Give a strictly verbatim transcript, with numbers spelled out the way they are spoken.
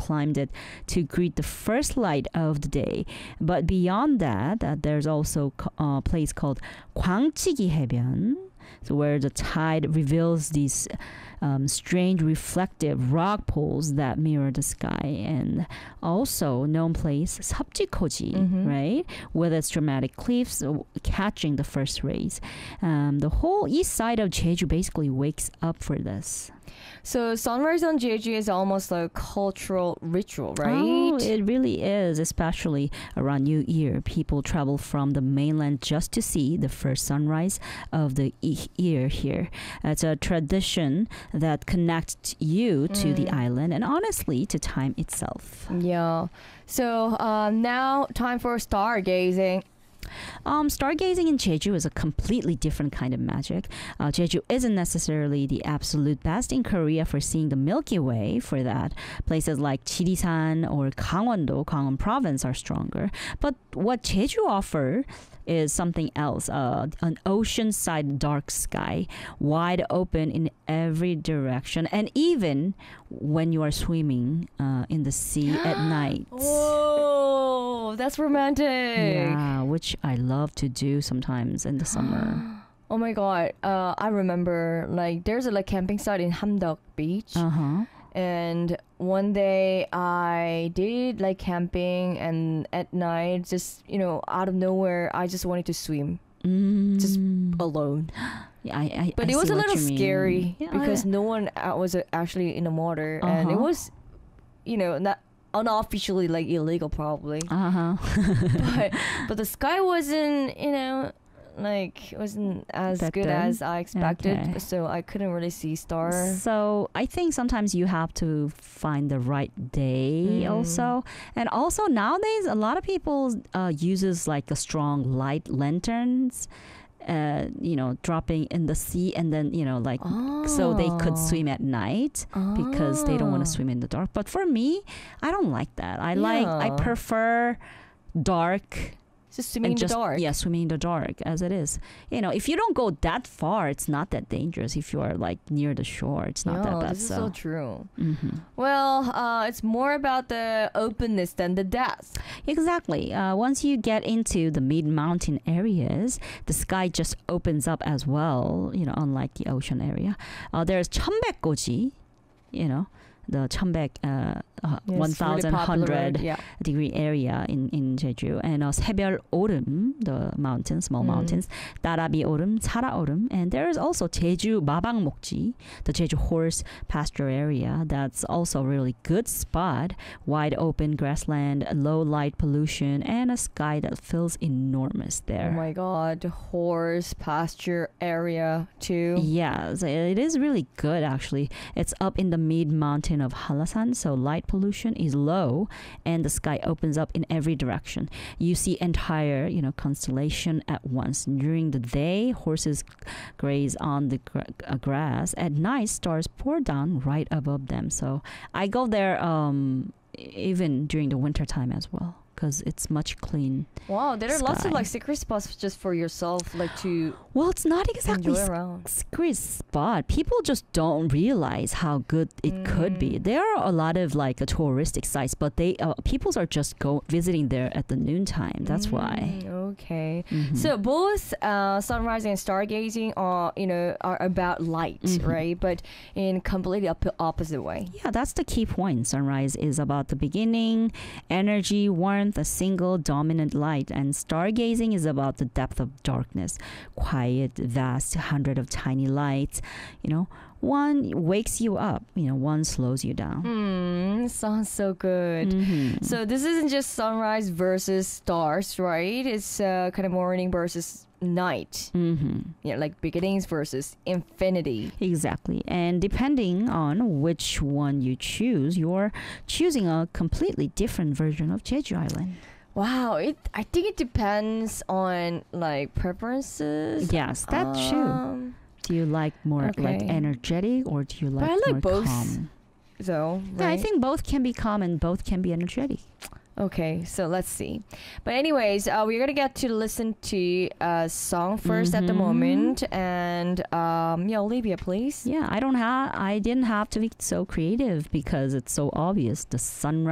climbed it to greet the first light of the day. But beyond that, uh, there's also a place called 광치기 해변, so where the tide reveals these um, strange reflective rock pools that mirror the sky. And also known place 섭지코지, Mm-hmm. right, with its dramatic cliffs uh, catching the first rays. Um, the whole east side of Jeju basically wakes up for this. So sunrise on Jeju is almost like a cultural ritual, right? Oh, it really is, especially around New Year. People travel from the mainland just to see the first sunrise of the e- year here. It's a tradition that connects you to the Mm. island and honestly to time itself. Yeah. So uh, now time for stargazing. Um, stargazing in Jeju is a completely different kind of magic. Uh, Jeju isn't necessarily the absolute best in Korea for seeing the Milky Way. For that, places like Jirisan or Gangwon-do, Gangwon Province, are stronger. But what Jeju offers is something else, uh, an ocean-side dark sky, wide open in every direction, and even when you are swimming uh, in the sea at night. Whoa, that's romantic. Yeah, which I love to do sometimes in the summer. Oh my god. Uh, I remember like there's a like camping site in Hamdok Beach. Uh-huh. And one day I did like camping, and at night, just, you know, out of nowhere, I just wanted to swim Mm. just alone. Yeah, I, I, But I it was see a what little you mean. scary Yeah, because I- no one uh, was uh, actually in the water, and it Uh-huh. was, you know, not unofficially like illegal probably. Uh-huh. but but the sky wasn't, you know, like wasn't as That good good? as I expected, Okay. so I couldn't really see stars. So I think sometimes you have to find the right day Mm. also. And also nowadays a lot of people uh, uses like a strong light lanterns, uh, you know, dropping in the sea, and then, you know, like so they could swim at night because they don't want to swim in the dark. But for me, I don't like that. I like I Yeah. prefer dark. Just swimming in and the just, dark. Yeah, swimming in the dark as it is. You know, if you don't go that far, it's not that dangerous. If you are like near the shore, it's not that No, bad. this is so true. Mhm. Well, uh, it's more about the openness than the depth. Exactly. Uh, once you get into the mid-mountain areas, the sky just opens up as well. You know, unlike the ocean area. Uh, there's 천백고지, you know, the 천백, uh, uh, Yes, one really thousand one popular, hundred yeah. degree area in, in Jeju, and uh, 새별 오름, the mountains, small Mm. mountains, 따라비 오름, 사라 오름, and there is also Jeju 마방목지, the Jeju horse pasture area. That's also a really good spot. Wide open grassland, low light pollution, and a sky that feels enormous there. Oh my god, the horse pasture area too. Yeah, so it is really good actually. It's up in the mid mountain of Halasan, so light pollution is low and the sky opens up in every direction. You see entire, you know, constellation at once. During the day, horses graze on the gra- uh, grass. At night, stars pour down right above them. So I go there um, even during the winter time as well, because it's much clean. Wow, there are lots of Sky. like secret spots just for yourself, like to Well, it's not exactly enjoy s- around. secret spot. People just don't realize how good it could be. Mm. There are a lot of like a touristic sites, but they uh, people are just go visiting there at the noontime. That's why. Mm, Okay. Mhm. So both uh, sunrise and stargazing are, you know, are about light, Mhm. right? But in completely op- opposite way. Yeah, that's the key point. Sunrise is about the beginning, energy, warmth, a single dominant light, and stargazing is about the depth of darkness, quiet, vast, hundred of tiny lights. You know, one wakes you up. You know, one slows you down. Hmm, sounds so good. Mhm. So this isn't just sunrise versus stars, right? It's uh, kind of morning versus night. Mhm. Yeah, like beginnings versus infinity. Exactly. And depending on which one you choose, you're choosing a completely different version of Jeju Island. Wow, it. I think it depends on like preferences. Yes, that's true. Um, Do you like more like okay. energetic, or do you like I like more both. calm? So Yeah, I right? think both can be calm and both can be energetic. Okay, so let's see. But anyways, uh, we're gonna get to listen to a song first at the Mhm. moment, and um, yeah, Olivia, please. Yeah, I don't have. I didn't have to be so creative because it's so obvious. The sunrise.